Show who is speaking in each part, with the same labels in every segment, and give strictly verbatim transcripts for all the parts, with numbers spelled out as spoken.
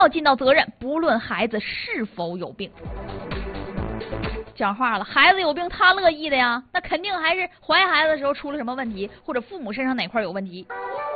Speaker 1: 要尽到责任，不论孩子是否有病。讲话了，孩子有病他乐意的呀，那肯定还是怀孩子的时候出了什么问题，或者父母身上哪块有问题。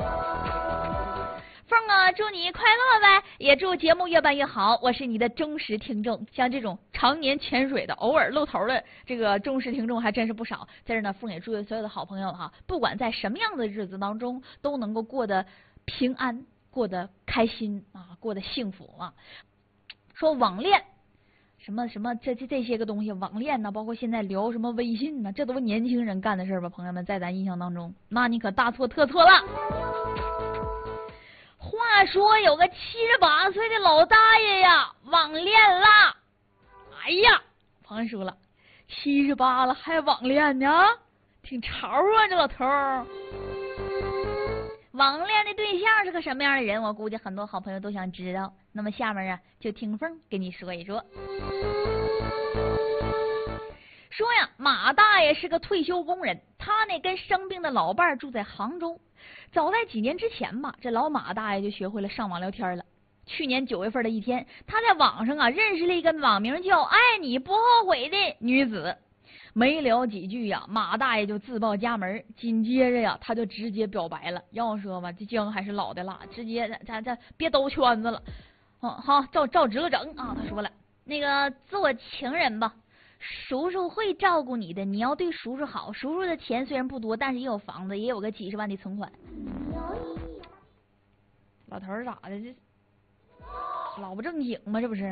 Speaker 1: 凤啊，祝你快乐呗，也祝节目越办越好。我是你的忠实听众，像这种常年潜水的、偶尔露头的这个忠实听众还真是不少。在这呢，凤也祝愿所有的好朋友哈，不管在什么样的日子当中，都能够过得平安，过得开心啊，过得幸福啊。说网恋。什么什么这这这些个东西，网恋呢，包括现在聊什么微信呢，这都是年轻人干的事儿吧？朋友们，在咱印象当中，那你可大错特错了。话说有个七十八岁的老大爷呀，网恋了。哎呀，朋友说了，七十八了还网恋呢，挺潮啊，这老头儿。网恋的对象是个什么样的人？我估计很多好朋友都想知道。那么下面啊，就听风给你说一说。说呀，马大爷是个退休工人，他呢跟生病的老伴儿住在杭州。早在几年之前吧，这老马大爷就学会了上网聊天了。去年九月份的一天，他在网上啊认识了一个网名叫“爱你不后悔”的女子。没聊几句呀，马大爷就自报家门，紧接着呀，他就直接表白了。要说吧，这姜还是老的辣，直接咱咱别兜圈子了。哦，好，照照直了整啊。他说了，那个做情人吧，叔叔会照顾你的，你要对叔叔好。叔叔的钱虽然不多，但是也有房子，也有个几十万的存款。老头儿咋的？这老不正经吗？这不是？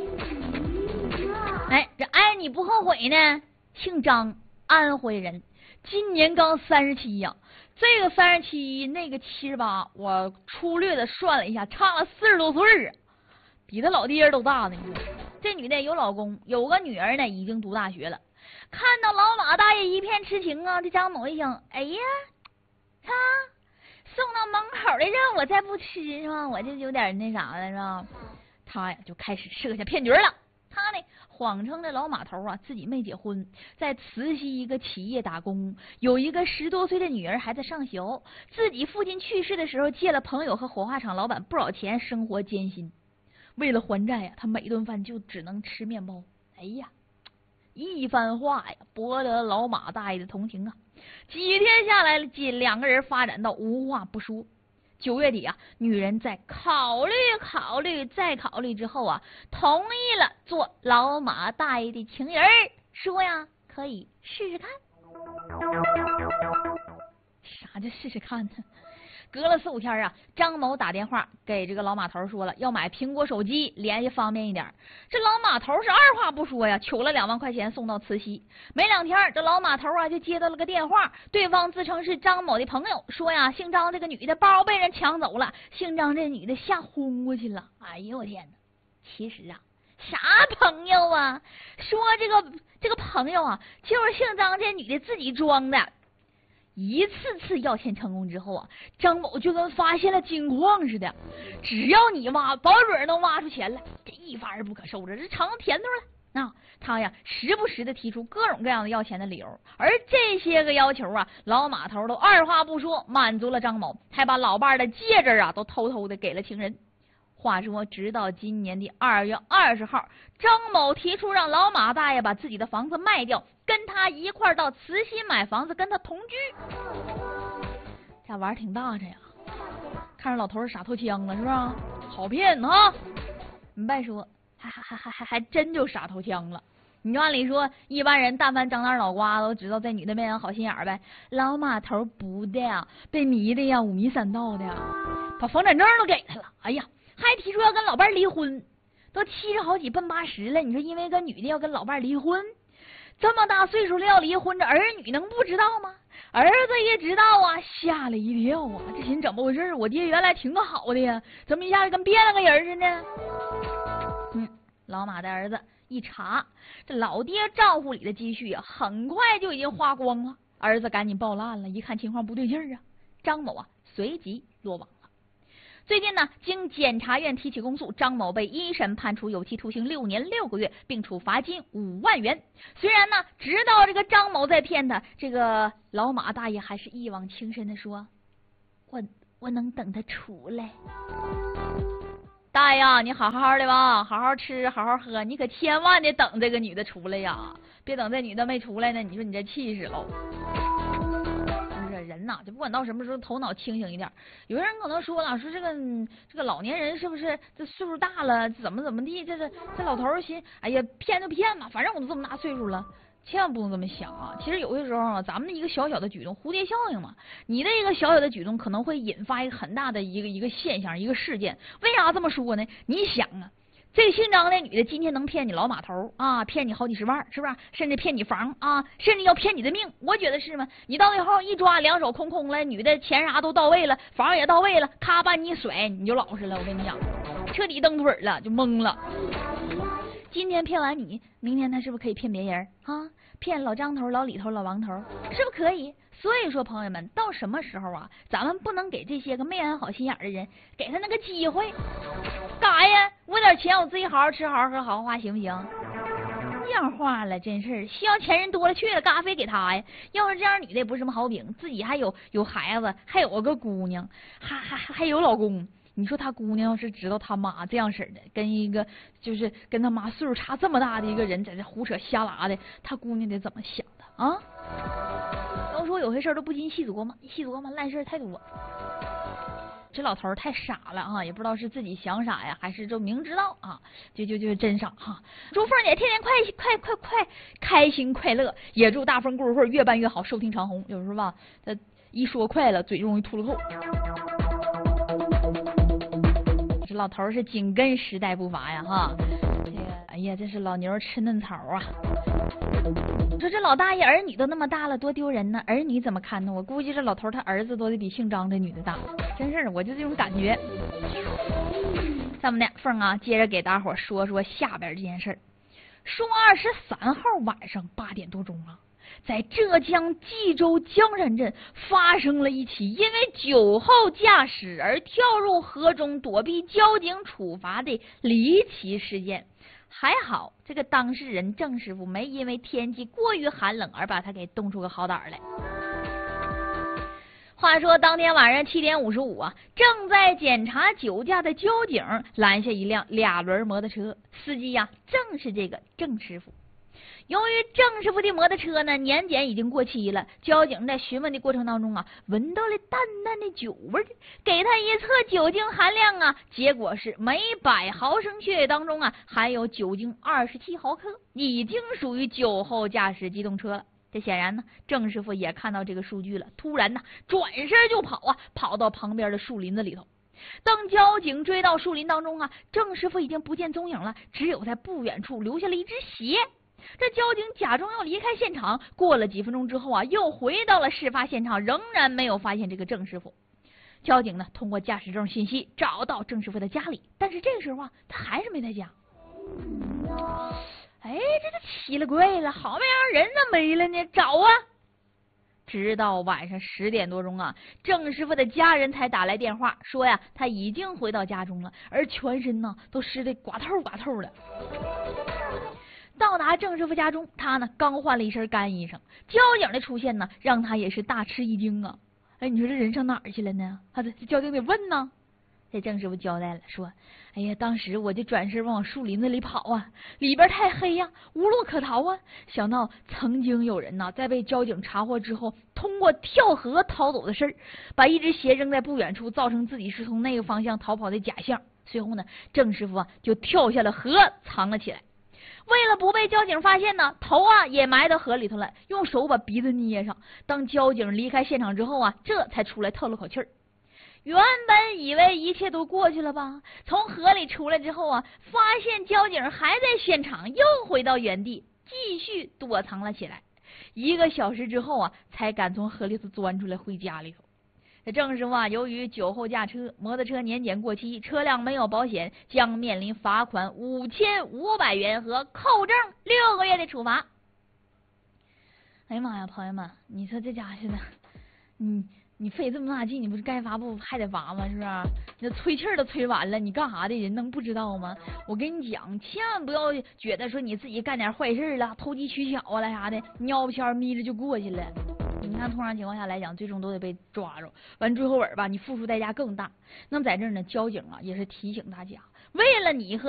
Speaker 1: 哎，这爱你不后悔呢？姓张，安徽人，今年刚三十七呀。这个三十七，那个七十八，我粗略的算了一下，差了四十多岁啊，比他老爹都大呢。你说这女的有老公，有个女儿呢，已经读大学了。看到老马大爷一片痴情啊，这张某一想，哎呀，他送到门口的肉我再不吃是吧？我就有点那啥了是吧？他呀就开始设下骗局了。他呢谎称这老马头啊自己没结婚，在慈溪一个企业打工，有一个十多岁的女儿还在上学，自己父亲去世的时候借了朋友和火化厂老板不少钱，生活艰辛。为了还债呀，他每顿饭就只能吃面包。哎呀，一番话呀博得老马大爷的同情啊。几天下来了，两个人发展到无话不说。九月底啊，女人在考虑考虑再考虑之后啊，同意了做老马大爷的情人，说呀可以试试看。啥叫试试看呢？隔了四五天啊，张某打电话给这个老马头说了，要买苹果手机，联系方便一点。这老马头是二话不说呀，取了两万块钱送到慈溪。没两天，这老马头啊就接到了个电话，对方自称是张某的朋友，说呀，姓张这个女的包被人抢走了，姓张这女的吓昏过去了。哎呦我天哪！其实啊，啥朋友啊？说这个这个朋友啊，就是姓张这女的自己装的。一次次要钱成功之后啊，张某就跟发现了金矿似的，只要你挖，保准能挖出钱来，这一发而不可收拾，这尝甜头了。那、啊、他呀，时不时的提出各种各样的要钱的理由，而这些个要求啊，老马头都二话不说满足了张某，还把老伴的戒指啊都偷偷的给了情人。话说，直到今年的二月二十号，张某提出让老马大爷把自己的房子卖掉，跟他一块儿到慈溪买房子，跟他同居。这玩意儿挺大这呀，看着老头傻透枪了是吧？好骗啊！你别说，还还还还还还真就傻透枪了。你按理说，一般人但凡长点脑瓜都知道这女的没人好心眼儿呗。老马头不的呀，被迷的呀，五迷三道的呀，把房产证都给他了。哎呀！还提出要跟老伴离婚，都七十好几奔八十了，你说因为个女的要跟老伴离婚，这么大岁数了要离婚，这儿女能不知道吗？儿子一知道啊，吓了一跳啊！这心怎么回事？我爹原来挺好的呀，怎么一下子跟变了个人似的？嗯，老马的儿子一查，这老爹账户里的积蓄啊，很快就已经花光了。儿子赶紧报了案了，一看情况不对劲儿啊，张某啊随即落网。最近呢，经检察院提起公诉，张某被一审判处有期徒刑六年六个月，并处罚金五万元。虽然呢，知道这个张某在骗他，这个老马大爷还是一往情深的说：“我我能等他出来。” 大爷呀，你好好的吧，好好吃，好好喝，你可千万得等这个女的出来呀，别等这女的没出来呢，你说你这气死喽。人呐，就不管到什么时候头脑清醒一点。有些人可能说了，说这个这个老年人是不是这岁数大了，怎么怎么地？这这这老头儿心，哎呀，骗就骗吧，反正我都这么大岁数了，千万不能这么想啊。其实有些时候啊，咱们的一个小小的举动，蝴蝶效应嘛，你的一个小小的举动可能会引发一个很大的一个一个现象，一个事件。为啥这么说呢？你想啊。这姓张的女的今天能骗你老码头啊，骗你好几十万，是不是？甚至骗你房啊，甚至要骗你的命，我觉得是吗？你到最后一抓，两手空空了，女的钱啥都到位了，房也到位了，咔把你一甩，你就老实了。我跟你讲，彻底蹬腿了，就懵了。今天骗完你，明天他是不是可以骗别人啊？骗老张头、老李头、老王头，是不是可以？所以说，朋友们，到什么时候啊，咱们不能给这些个没安好心眼的人，给他那个机会。干啥呀？我点钱我自己好好吃、好好喝、好好花，行不行？样化了，真是需要钱人多了去了，干啥非给他呀？要是这样女的也不是什么好饼，自己还有有孩子，还有个姑娘，还还还有老公。你说他姑娘要是知道他妈这样式的，跟一个就是跟他妈岁数差这么大的一个人在这胡扯瞎拉的，他姑娘得怎么想的啊？都说有些事儿都不经细琢磨，一细琢磨烂事儿太多。这老头太傻了啊，也不知道是自己想傻呀，还是就明知道啊，就就就真傻哈。祝凤姐天天快快快快开心快乐，也祝大风故事会越办越好，收听长虹。有时候吧，他一说快了，嘴容易秃噜透。这老头是紧跟时代步伐呀哈。这个哎呀，这是老牛吃嫩草啊。说这老大爷儿女都那么大了，多丢人呢！儿女怎么看呢？我估计这老头他儿子都得比姓张的女的大，真是我就这种感觉。这么的，凤啊，接着给大伙说说下边这件事儿。说二十三号晚上八点多钟啊，在浙江蓟州江山镇发生了一起因为酒后驾驶而跳入河中躲避交警处罚的离奇事件。还好，这个当事人郑师傅没因为天气过于寒冷而把他给冻出个好胆来。话说当天晚上七点五十五啊，正在检查酒驾的交警拦下一辆俩轮摩托车，司机呀、啊、正是这个郑师傅。由于郑师傅的摩托车呢年检已经过期了，交警在询问的过程当中啊，闻到了淡淡的酒味，给他一测酒精含量啊，结果是每百毫升血液当中啊含有酒精二十七毫克，已经属于酒后驾驶机动车了。这显然呢，郑师傅也看到这个数据了，突然呢转身就跑啊，跑到旁边的树林子里头。当交警追到树林当中啊，郑师傅已经不见踪影了，只有在不远处留下了一只鞋。这交警假装要离开现场，过了几分钟之后啊，又回到了事发现场，仍然没有发现这个郑师傅。交警呢，通过驾驶证信息找到郑师傅的家里，但是这个时候啊，他还是没在家。哎，这就奇了怪了，好没让人怎么没了呢？找啊！直到晚上十点多钟啊，郑师傅的家人才打来电话说呀，他已经回到家中了，而全身呢都湿得刮透刮透的。到达郑师傅家中，他呢刚换了一身干衣裳，交警的出现呢让他也是大吃一惊啊！哎，你说这人上哪儿去了呢？他这交警得问呢。这郑师傅交代了，说：“哎呀，当时我就转身往树林子里跑啊，里边太黑呀、啊，无路可逃啊。想到曾经有人呐、啊，在被交警查获之后，通过跳河逃走的事儿，把一只鞋扔在不远处，造成自己是从那个方向逃跑的假象。随后呢，郑师傅啊就跳下了河，藏了起来。为了不被交警发现呢，头啊也埋到河里头了，用手把鼻子捏上。当交警离开现场之后啊，这才出来透了口气儿。”原本以为一切都过去了吧，从河里出来之后啊，发现交警还在现场，又回到原地继续躲藏了起来。一个小时之后啊，才敢从河里头钻出来回家里头。这郑师傅啊，由于酒后驾车，摩托车年检过期，车辆没有保险，将面临罚款五千五百元和扣证六个月的处罚。哎呀妈呀，朋友们，你说这家伙的，嗯。你费这么大劲，你不是该罚不还得罚吗？是不是？你吹气儿都吹完了，你干啥的？人能不知道吗？我跟你讲，千万不要觉得说你自己干点坏事了，投机取巧啊了啥的，尿不悄眯着就过去了。你看，通常情况下来讲，最终都得被抓着。完最后尾吧，你付出代价更大。那么在这儿呢，交警啊也是提醒大家， 为了你和